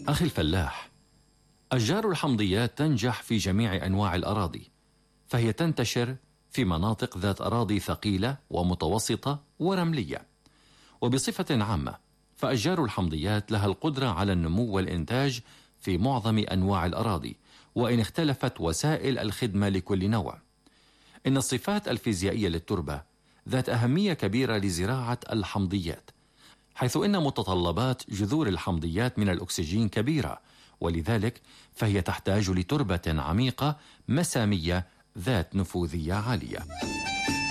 أخي الفلاح، أشجار الحمضيات تنجح في جميع أنواع الأراضي، فهي تنتشر في مناطق ذات أراضي ثقيلة ومتوسطة ورملية. وبصفة عامة فأشجار الحمضيات لها القدرة على النمو والإنتاج في معظم أنواع الأراضي، وإن اختلفت وسائل الخدمة لكل نوع. إن الصفات الفيزيائية للتربة ذات أهمية كبيرة لزراعة الحمضيات، حيث إن متطلبات جذور الحمضيات من الأكسجين كبيرة، ولذلك فهي تحتاج لتربة عميقة مسامية ذات نفوذية عالية.